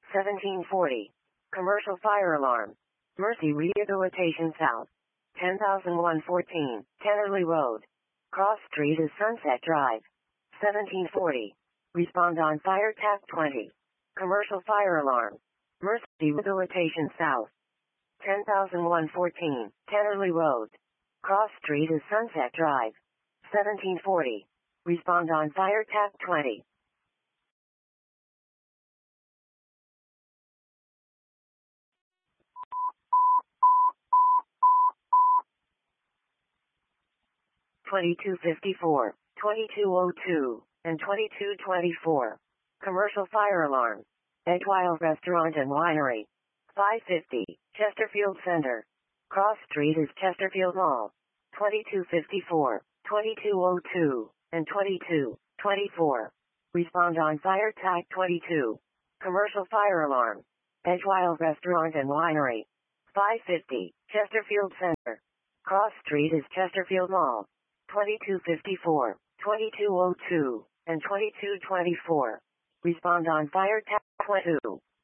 1740. Commercial fire alarm. Mercy Rehabilitation South. 10,114. Tennerly Road. Cross Street is Sunset Drive. 1740. Respond on fire tap 20. Commercial fire alarm. Mercy Rehabilitation South. 10,114. Tennerly Road. Cross Street is Sunset Drive. 1740. Respond on fire tap 20. (2254, 2202, and 2224). Commercial fire alarm. Edgewild Restaurant and Winery. 550, Chesterfield Center. Cross Street is Chesterfield Mall. 2254, 2202, and 2224. Respond on fire type 22. Commercial fire alarm. Edgewild Restaurant and Winery. 550, Chesterfield Center. Cross Street is Chesterfield Mall. 2254, 2202, and 2224. Respond on fire tap 22.